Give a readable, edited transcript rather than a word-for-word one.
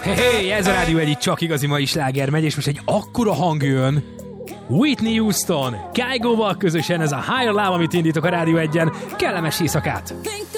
Hey, ez a Rádió egyik csak igazi mai sláger megy, és most egy akkora hang jön. Whitney Houston, Kygo-val közösen ez a Higher Love, amit indítok a Rádió 1-en. Kellemes éjszakát!